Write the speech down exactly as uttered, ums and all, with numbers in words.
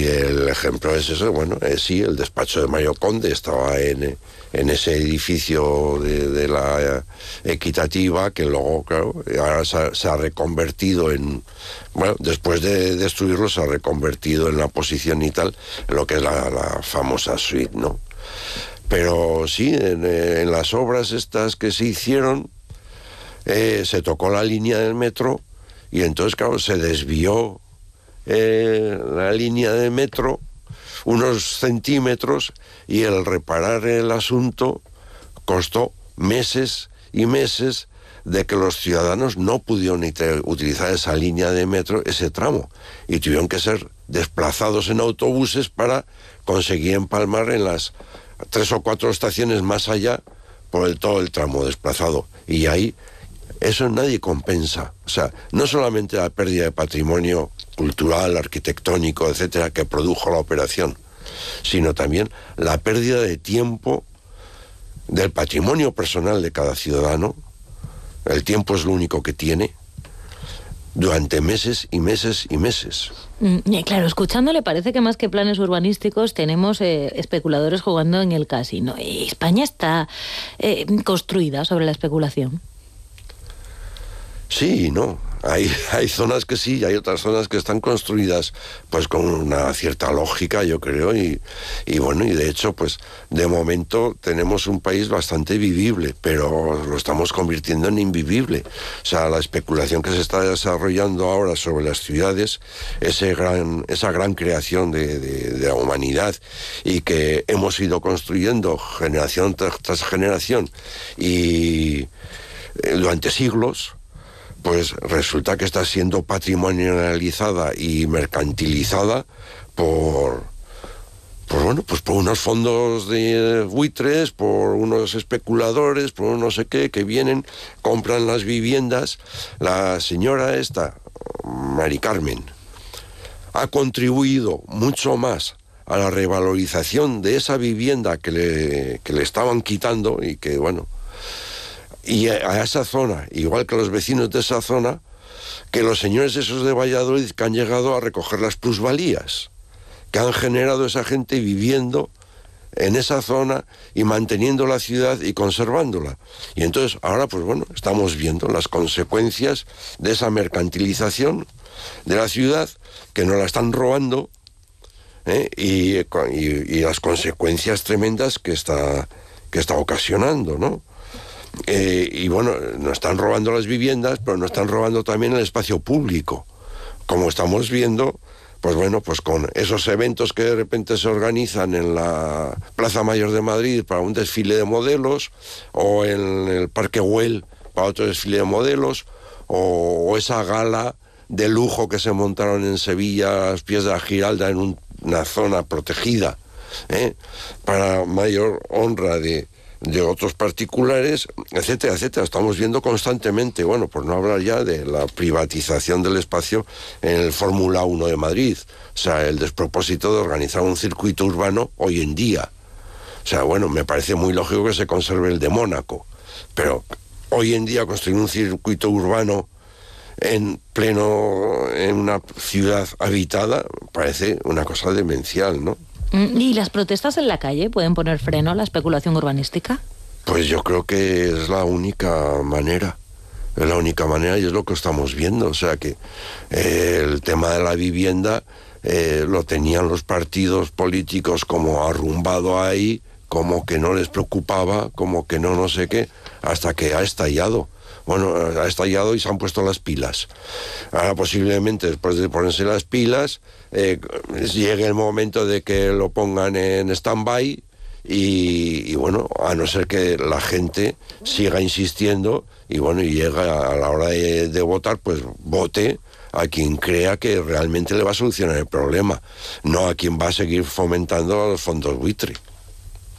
el ejemplo es eso, bueno, eh, sí, el despacho de Mario Conde estaba en, en ese edificio de, de la Equitativa, que luego, claro, ahora se ha, se ha reconvertido en, bueno, después de destruirlo, se ha reconvertido en la posición y tal, en lo que es la, la famosa suite, ¿no? Pero sí, en, en las obras estas que se hicieron, eh, se tocó la línea del metro, y entonces, claro, se desvió Eh, la línea de metro unos centímetros, y el reparar el asunto costó meses y meses de que los ciudadanos no pudieron utilizar esa línea de metro, ese tramo, y tuvieron que ser desplazados en autobuses para conseguir empalmar en las tres o cuatro estaciones más allá por el, todo el tramo desplazado. Y ahí eso nadie compensa. O sea, no solamente la pérdida de patrimonio cultural, arquitectónico, etcétera, que produjo la operación, sino también la pérdida de tiempo del patrimonio personal de cada ciudadano. El tiempo es lo único que tiene, durante meses y meses y meses. Mm, claro, escuchándole parece que más que planes urbanísticos tenemos eh, especuladores jugando en el casino. ¿Y España está eh, construida sobre la especulación? Sí y no. Hay, hay zonas que sí, y hay otras zonas que están construidas pues con una cierta lógica, yo creo, y, y bueno, y de hecho, pues de momento tenemos un país bastante vivible, pero lo estamos convirtiendo en invivible. O sea, la especulación que se está desarrollando ahora sobre las ciudades, ese gran, esa gran creación de, de, de la humanidad, y que hemos ido construyendo generación tras, tras generación, y eh, durante siglos, pues resulta que está siendo patrimonializada y mercantilizada por, por, bueno, pues por unos fondos de buitres, por unos especuladores, por un no sé qué, que vienen, compran las viviendas. La señora esta, Mari Carmen, ha contribuido mucho más a la revalorización de esa vivienda que le, que le estaban quitando, y que, bueno, y a esa zona, igual que los vecinos de esa zona, que los señores esos de Valladolid, que han llegado a recoger las plusvalías que han generado esa gente viviendo en esa zona y manteniendo la ciudad y conservándola. Y entonces ahora, pues bueno, estamos viendo las consecuencias de esa mercantilización de la ciudad, que nos la están robando, ¿eh? y, y, y las consecuencias tremendas que está, que está ocasionando, ¿no? Eh, y bueno, nos están robando las viviendas, pero nos están robando también el espacio público, como estamos viendo, pues bueno, pues con esos eventos que de repente se organizan en la Plaza Mayor de Madrid para un desfile de modelos, o en el Parque Güell para otro desfile de modelos, o, o esa gala de lujo que se montaron en Sevilla a los pies de la Giralda, en un, una zona protegida, ¿eh? para mayor honra de de otros particulares, etcétera, etcétera. Estamos viendo constantemente, bueno, por no hablar ya de la privatización del espacio en el Fórmula uno de Madrid, o sea, el despropósito de organizar un circuito urbano hoy en día. O sea, bueno, me parece muy lógico que se conserve el de Mónaco, pero hoy en día construir un circuito urbano en pleno, en una ciudad habitada, parece una cosa demencial, ¿no? ¿Y las protestas en la calle pueden poner freno a la especulación urbanística? Pues yo creo que es la única manera, es la única manera, y es lo que estamos viendo. O sea que eh, el tema de la vivienda eh, lo tenían los partidos políticos como arrumbado ahí, como que no les preocupaba, como que no no sé qué, hasta que ha estallado. Bueno, ha estallado y se han puesto las pilas. Ahora posiblemente después de ponerse las pilas, eh, llegue el momento de que lo pongan en stand-by, y, y bueno, a no ser que la gente siga insistiendo, y bueno, y llega a la hora de, de votar, pues vote a quien crea que realmente le va a solucionar el problema, no a quien va a seguir fomentando a los fondos buitre.